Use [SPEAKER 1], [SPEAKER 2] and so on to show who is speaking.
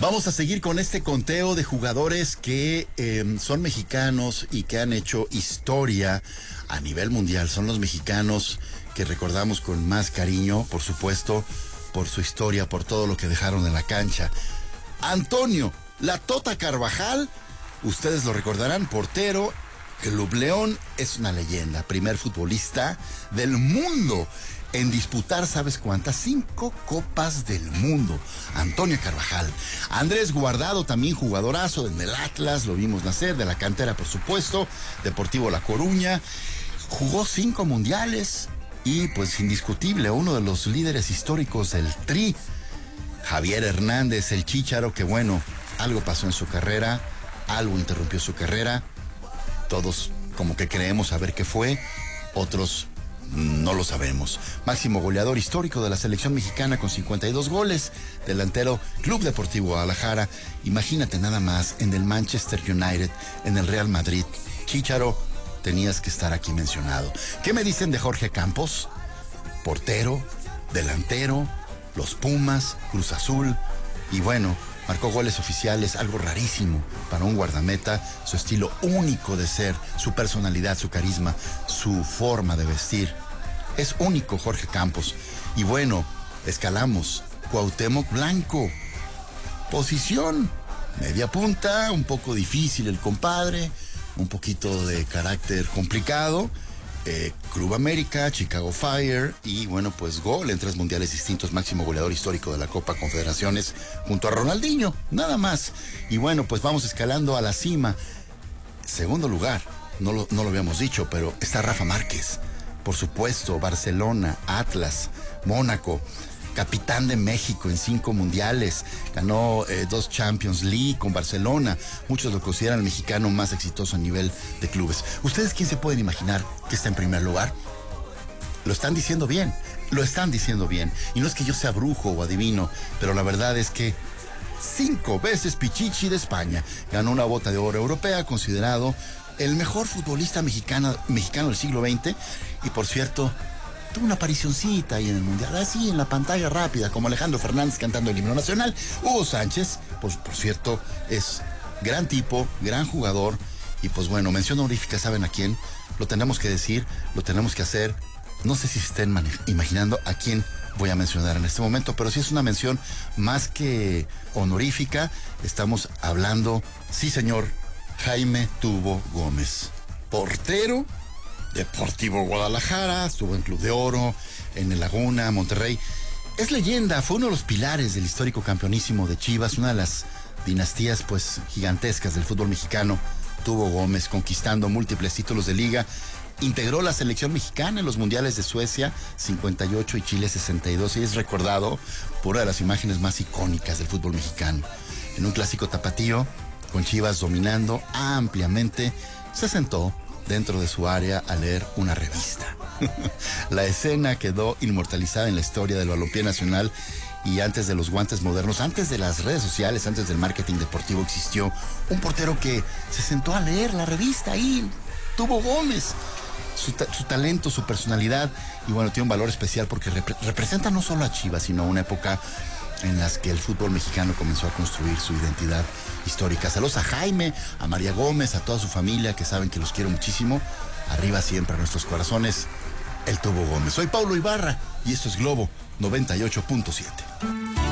[SPEAKER 1] Vamos a seguir con este conteo de jugadores que son mexicanos y que han hecho historia a nivel mundial. Son los mexicanos que recordamos con más cariño, por supuesto, por su historia, por todo lo que dejaron en la cancha. Antonio La Tota Carvajal, ustedes lo recordarán, portero. Club León, es una leyenda, primer futbolista del mundo en disputar, ¿sabes cuántas? 5 copas del mundo. Antonio Carvajal. Andrés Guardado, también jugadorazo en el Atlas, lo vimos nacer, de la cantera, por supuesto. Deportivo La Coruña. Jugó 5 mundiales y, pues, indiscutible, uno de los líderes históricos del Tri. Javier Hernández, el Chícharo, que bueno, algo pasó en su carrera, algo interrumpió su carrera. Todos como que creemos saber qué fue, otros no lo sabemos. Máximo goleador histórico de la selección mexicana con 52 goles, delantero Club Deportivo Guadalajara. Imagínate nada más, en el Manchester United, en el Real Madrid. Chícharo, tenías que estar aquí mencionado. ¿Qué me dicen de Jorge Campos? Portero, delantero, los Pumas, Cruz Azul, y bueno, marcó goles oficiales, algo rarísimo para un guardameta, su estilo único de ser, su personalidad, su carisma, su forma de vestir. Es único Jorge Campos. Y bueno, escalamos. Cuauhtémoc Blanco. Posición, media punta, un poco difícil el compadre, un poquito de carácter complicado. Club América, Chicago Fire y bueno, pues gol en 3 mundiales distintos, máximo goleador histórico de la Copa Confederaciones junto a Ronaldinho, nada más. Y bueno, pues vamos escalando a la cima. Segundo lugar, no lo habíamos dicho, pero está Rafa Márquez, por supuesto, Barcelona, Atlas, Mónaco, capitán de México en 5 mundiales, ganó 2 Champions League con Barcelona. Muchos lo consideran el mexicano más exitoso a nivel de clubes. ¿Ustedes quién se pueden imaginar que está en primer lugar? Lo están diciendo bien, lo están diciendo bien. Y no es que yo sea brujo o adivino, pero la verdad es que 5 veces Pichichi de España, ganó una bota de oro europea, considerado el mejor futbolista mexicano del siglo XX. Y por cierto, tuvo una aparicioncita ahí en el Mundial, así en la pantalla rápida, como Alejandro Fernández cantando el himno nacional. Hugo Sánchez, pues por cierto, es gran tipo, gran jugador. Y pues bueno, mención honorífica, ¿saben a quién? Lo tenemos que decir, lo tenemos que hacer. No sé si se estén imaginando a quién voy a mencionar en este momento, pero sí es una mención más que honorífica. Estamos hablando, sí señor, Jaime Tubo Gómez, portero Deportivo Guadalajara, estuvo en Club de Oro, en el Laguna, Monterrey. Es leyenda, fue uno de los pilares del histórico campeonísimo de Chivas, una de las dinastías pues gigantescas del fútbol mexicano. Tubo Gómez, conquistando múltiples títulos de liga. Integró la selección mexicana en los mundiales de Suecia 58 y Chile 62 y es recordado por una de las imágenes más icónicas del fútbol mexicano. En un clásico tapatío, con Chivas dominando ampliamente, se sentó dentro de su área a leer una revista. La escena quedó inmortalizada en la historia del balompié nacional. Y antes de los guantes modernos, antes de las redes sociales, antes del marketing deportivo, existió un portero que se sentó a leer la revista ahí, Tubo Gómez. Su talento, su personalidad, y bueno, tiene un valor especial porque representa no solo a Chivas, sino una época en las que el fútbol mexicano comenzó a construir su identidad histórica. Saludos a Jaime, a María Gómez, a toda su familia, que saben que los quiero muchísimo. Arriba siempre a nuestros corazones, el Tubo Gómez. Soy Paulo Ibarra y esto es Globo 98.7.